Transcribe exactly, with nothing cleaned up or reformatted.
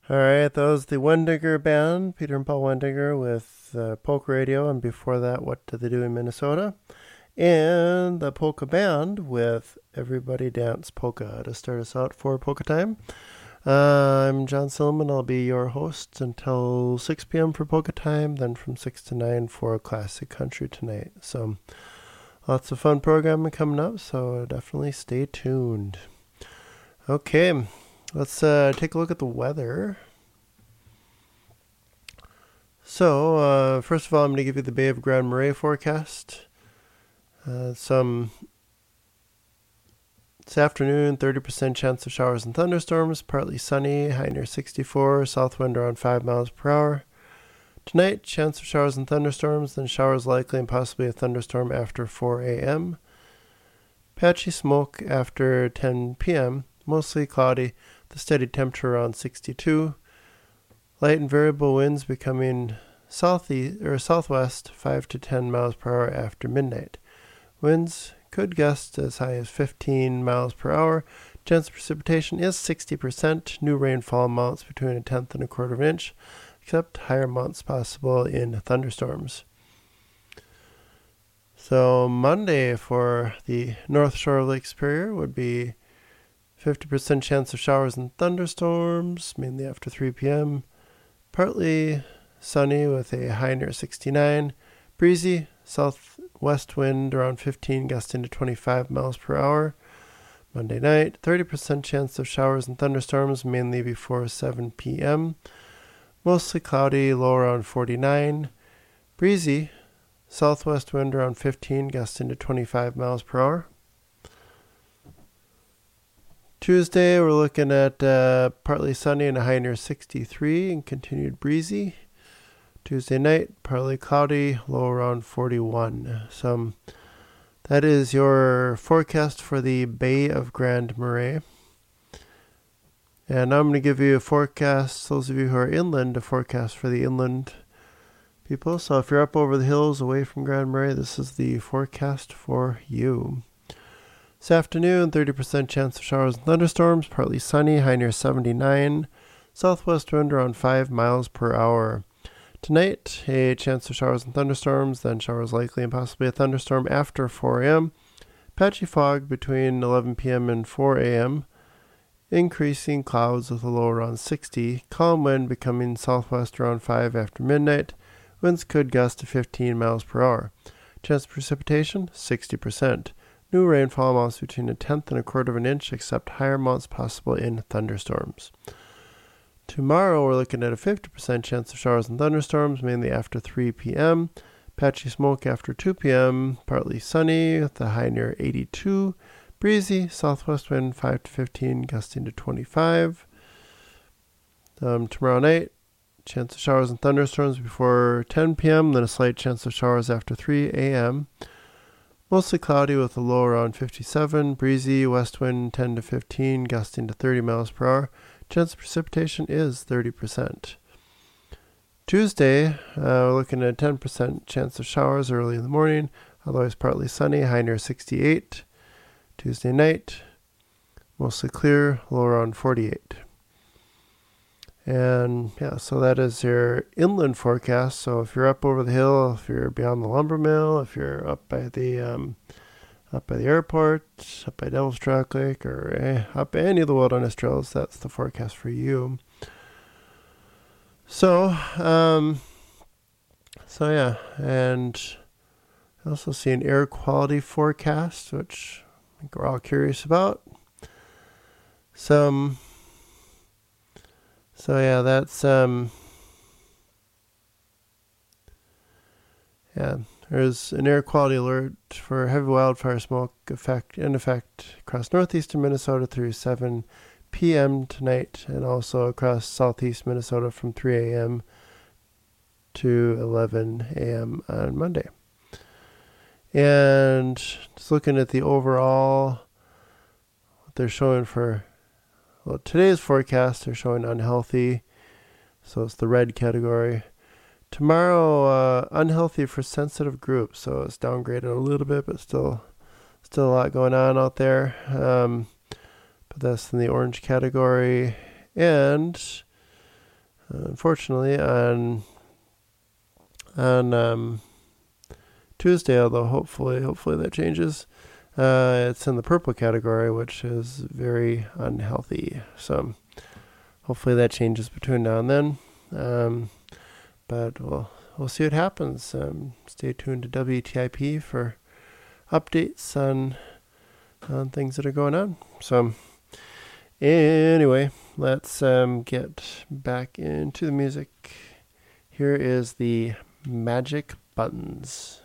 All right, that was the Wendinger Band, Peter and Paul Wendinger with uh, Polka Radio, and before that, What Do They Do in Minnesota? And the Polka Band with Everybody Dance Polka to start us out for Polka Time. Uh, I'm John Silliman. I'll be your host until six p.m. for Polka Time, then from six to nine for Classic Country tonight. So lots of fun programming coming up, so definitely stay tuned. Okay. Let's uh, take a look at the weather. So, uh, first of all, I'm going to give you the Bay of Grand Marais forecast. Uh, some this afternoon, thirty percent chance of showers and thunderstorms, partly sunny, high near sixty-four, south wind around five miles per hour. Tonight, chance of showers and thunderstorms, then showers likely and possibly a thunderstorm after four a.m. Patchy smoke after ten p.m., mostly cloudy. The steady temperature around sixty-two. Light and variable winds becoming southeast or southwest five to ten miles per hour after midnight. Winds could gust as high as fifteen miles per hour. Chance of precipitation is sixty percent. New rainfall amounts between a tenth and a quarter of an inch, except higher amounts possible in thunderstorms. So Monday for the North Shore of Lake Superior would be fifty percent chance of showers and thunderstorms, mainly after three p.m. Partly sunny with a high near sixty-nine. Breezy, southwest wind around fifteen, gusting to twenty-five miles per hour. Monday night, thirty percent chance of showers and thunderstorms, mainly before seven p.m. Mostly cloudy, low around forty-nine. Breezy, southwest wind around fifteen, gusting to twenty-five miles per hour. Tuesday, we're looking at uh, partly sunny and a high near sixty-three and continued breezy. Tuesday night, partly cloudy, low around forty-one. So that is your forecast for the Bay of Grand Marais. And I'm going to give you a forecast, those of you who are inland, a forecast for the inland people. So if you're up over the hills away from Grand Marais, this is the forecast for you. This afternoon, thirty percent chance of showers and thunderstorms, partly sunny, high near seventy-nine. Southwest wind around five miles per hour. Tonight, a chance of showers and thunderstorms, then showers likely and possibly a thunderstorm after four a.m. Patchy fog between eleven p.m. and four a.m. Increasing clouds with a low around sixty. Calm wind becoming southwest around five after midnight. Winds could gust to fifteen miles per hour. Chance of precipitation, sixty percent. New rainfall amounts between a tenth and a quarter of an inch, except higher amounts possible in thunderstorms. Tomorrow, we're looking at a fifty percent chance of showers and thunderstorms, mainly after three p.m. Patchy smoke after two p.m. Partly sunny with a high near eighty-two. Breezy, southwest wind five to fifteen, gusting to twenty-five. Um, tomorrow night, chance of showers and thunderstorms before ten p.m., then a slight chance of showers after three a.m. Mostly cloudy with a low around fifty-seven. Breezy, west wind ten to fifteen, gusting to thirty miles per hour. Chance of precipitation is thirty percent. Tuesday, uh, we're looking at a ten percent chance of showers early in the morning. Otherwise partly sunny, high near sixty-eight. Tuesday night, mostly clear, low around forty-eight. And yeah, so that is your inland forecast. So if you're up over the hill, if you're beyond the lumber mill, if you're up by the um, up by the airport, up by Devil's Track Lake, or eh, up any of the wilderness trails, that's the forecast for you. So, um, so yeah, and I also see an air quality forecast, which I think we're all curious about. Some. So yeah, that's um yeah, there's an air quality alert for heavy wildfire smoke effect in effect across northeastern Minnesota through seven p.m. tonight, and also across southeast Minnesota from three a.m. to eleven a.m. on Monday. And just looking at the overall, what they're showing for Well, today's forecast, they're showing unhealthy, so it's the red category. Tomorrow, uh, unhealthy for sensitive groups, so it's downgraded a little bit, but still still a lot going on out there. Um, but that's in the orange category. And Uh, unfortunately, on on um, Tuesday, although hopefully hopefully that changes, uh, it's in the purple category, which is very unhealthy. So hopefully that changes between now and then. Um, but we'll we'll see what happens. Um, stay tuned to W T I P for updates on on things that are going on. So anyway, let's um, get back into the music. Here is the Magic Buttons.